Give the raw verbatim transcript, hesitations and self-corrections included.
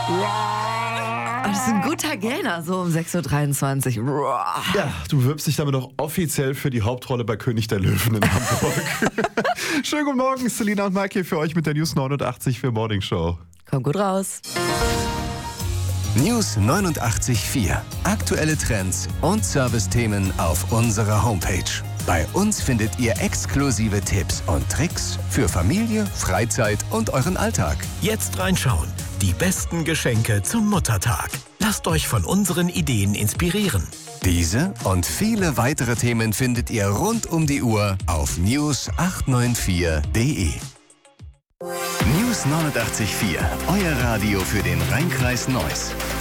Das ist ein guter Gainer, so um sechs Uhr dreiundzwanzig. Ja, du bewirbst dich damit auch offiziell für die Hauptrolle bei König der Löwen in Hamburg. Schönen guten Morgen, Selina und Mike hier für euch mit der News neunundachtzig für Morning Show. Komm gut raus. News neunundachtzig Komma vier. Aktuelle Trends und Servicethemen auf unserer Homepage. Bei uns findet ihr exklusive Tipps und Tricks für Familie, Freizeit und euren Alltag. Jetzt reinschauen. Die besten Geschenke zum Muttertag. Lasst euch von unseren Ideen inspirieren. Diese und viele weitere Themen findet ihr rund um die Uhr auf news acht neun vier punkt de. News neunundachtzig Komma vier. Euer Radio für den Rheinkreis Neuss.